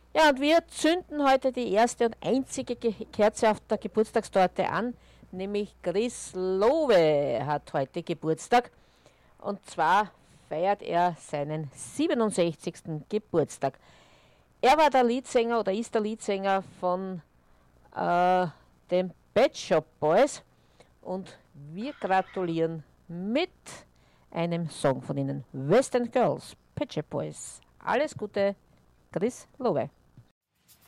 Ja, und wir zünden heute die erste und einzige Kerze auf der Geburtstagstorte an, nämlich Chris Lowe hat heute Geburtstag. Und zwar feiert er seinen 67. Geburtstag. Er war der Leadsänger oder ist der Leadsänger von den Pet Shop Boys und wir gratulieren mit einem Song von ihnen, Western Girls, Pet Shop Boys. Alles Gute, Chris Lowe.